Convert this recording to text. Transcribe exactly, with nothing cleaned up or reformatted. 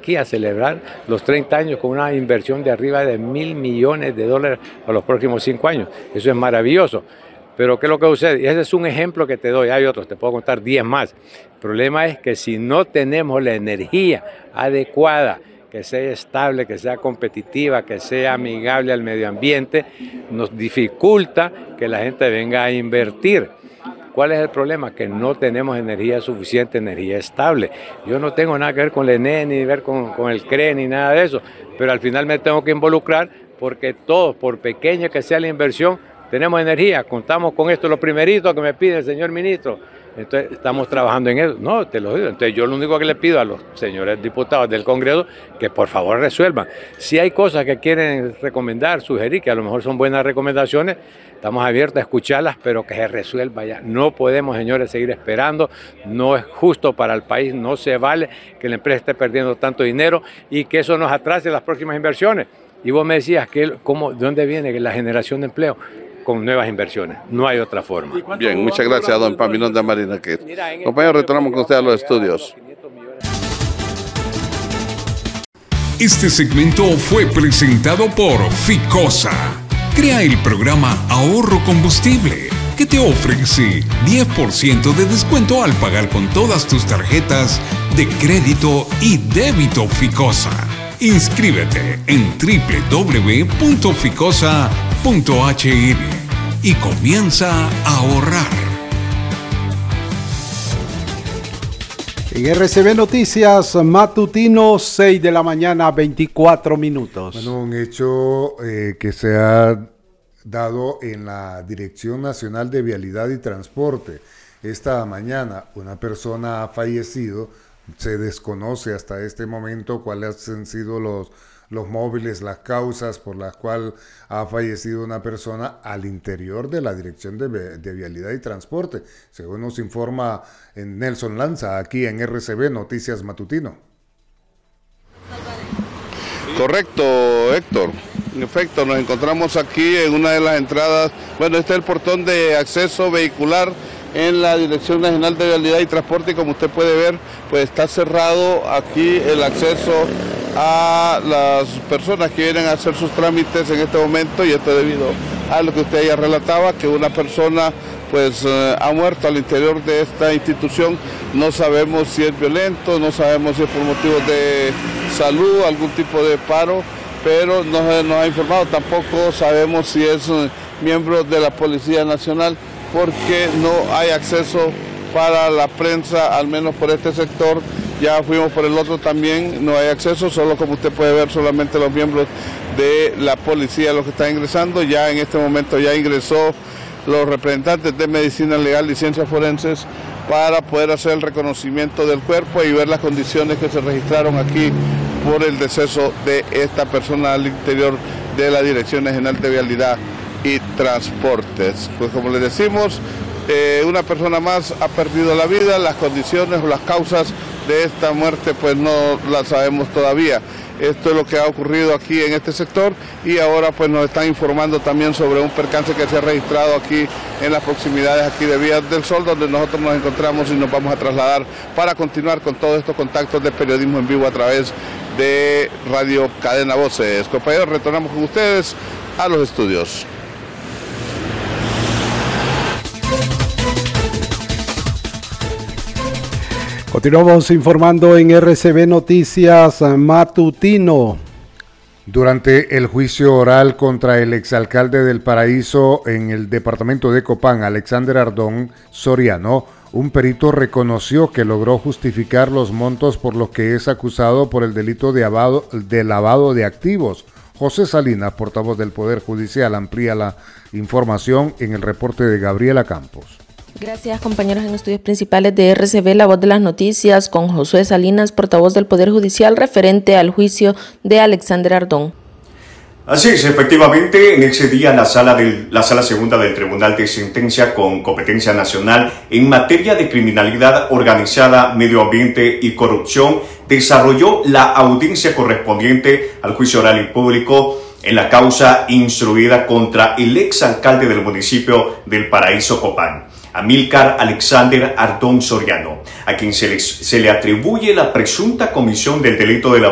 aquí a celebrar los treinta años con una inversión de arriba de mil millones de dólares para los próximos cinco años. Eso es maravilloso. Pero ¿qué es lo que sucede? Y ese es un ejemplo que te doy, hay otros, te puedo contar diez más. El problema es que si no tenemos la energía adecuada, que sea estable, que sea competitiva, que sea amigable al medio ambiente, nos dificulta que la gente venga a invertir. ¿Cuál es el problema? Que no tenemos energía suficiente, energía estable. Yo no tengo nada que ver con la E N E, ni ver con, con el C R E, ni nada de eso, pero al final me tengo que involucrar porque todos, por pequeña que sea la inversión, tenemos energía, contamos con esto, lo primerito que me pide el señor ministro. Entonces, estamos trabajando en eso. No, te lo digo. Entonces, yo lo único que le pido a los señores diputados del Congreso, que por favor resuelvan. Si hay cosas que quieren recomendar, sugerir, que a lo mejor son buenas recomendaciones, estamos abiertos a escucharlas, pero que se resuelva ya. No podemos, señores, seguir esperando. No es justo para el país, no se vale que la empresa esté perdiendo tanto dinero y que eso nos atrase las próximas inversiones. Y vos me decías, que ¿cómo, ¿de dónde viene la generación de empleo? Con nuevas inversiones, no hay otra forma. Bien, muchas gracias, don Paminondas de Marinaquet. Compañeros, retornamos con usted a los estudios. Este segmento fue presentado por Ficosa. Crea el programa Ahorro Combustible, que te ofrece diez por ciento de descuento al pagar con todas tus tarjetas de crédito y débito Ficosa. Inscríbete en doble u doble u doble u punto ficosa punto h n y comienza a ahorrar. En R C B Noticias Matutino, seis de la mañana, veinticuatro minutos. Bueno, un hecho eh, que se ha dado en la Dirección Nacional de Vialidad y Transporte. Esta mañana una persona ha fallecido. Se desconoce hasta este momento cuáles han sido los, los móviles, las causas por las cuales ha fallecido una persona al interior de la Dirección de, de Vialidad y Transporte, según nos informa Nelson Lanza, aquí en R C B Noticias Matutino. Correcto, Héctor. En efecto, nos encontramos aquí en una de las entradas, bueno, este es el portón de acceso vehicular en la Dirección Nacional de Vialidad y Transporte, y como usted puede ver, pues está cerrado aquí el acceso a las personas que vienen a hacer sus trámites en este momento, y esto debido a lo que usted ya relataba, que una persona pues eh, ha muerto al interior de esta institución. No sabemos si es violento, no sabemos si es por motivos de salud, algún tipo de paro, pero no nos ha informado, tampoco sabemos si es eh, miembro de la Policía Nacional, porque no hay acceso para la prensa, al menos por este sector. Ya fuimos por el otro también, no hay acceso, solo como usted puede ver, solamente los miembros de la policía los que están ingresando. Ya en este momento ya ingresó los representantes de Medicina Legal y Ciencias Forenses para poder hacer el reconocimiento del cuerpo y ver las condiciones que se registraron aquí por el deceso de esta persona al interior de la Dirección Nacional de Vialidad y Transportes. Pues como les decimos, eh, una persona más ha perdido la vida. Las condiciones o las causas de esta muerte pues no las sabemos todavía. Esto es lo que ha ocurrido aquí en este sector, y ahora pues nos están informando también sobre un percance que se ha registrado aquí en las proximidades aquí de Vías del Sol, donde nosotros nos encontramos y nos vamos a trasladar para continuar con todos estos contactos de periodismo en vivo a través de Radio Cadena Voces. Compañeros, retornamos con ustedes a los estudios. Continuamos informando en R C B Noticias Matutino. Durante el juicio oral contra el exalcalde del Paraíso en el departamento de Copán, Alexander Ardón Soriano, un perito reconoció que logró justificar los montos por los que es acusado por el delito de lavado de, lavado de activos. José Salinas, portavoz del Poder Judicial, amplía la información en el reporte de Gabriela Campos. Gracias, compañeros. En estudios principales de R C B, La Voz de las Noticias, con Josué Salinas, portavoz del Poder Judicial, referente al juicio de Alexander Ardón. Así es, efectivamente, en ese día la sala, del, la sala segunda del Tribunal de Sentencia con competencia nacional en materia de criminalidad organizada, medio ambiente y corrupción desarrolló la audiencia correspondiente al juicio oral y público en la causa instruida contra el exalcalde del municipio del Paraíso Copán, Amílcar Alexander Ardón Soriano, a quien se le, se le atribuye la presunta comisión del delito de la